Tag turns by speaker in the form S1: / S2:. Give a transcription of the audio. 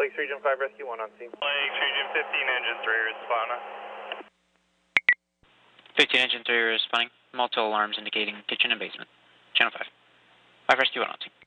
S1: Lakes Region 5 Rescue 1 on scene.
S2: Lakes Region 15, Engine 3 responding.
S3: 15 Engine 3 responding. Multiple alarms indicating kitchen and basement. Channel 5. 5 Rescue 1 on scene.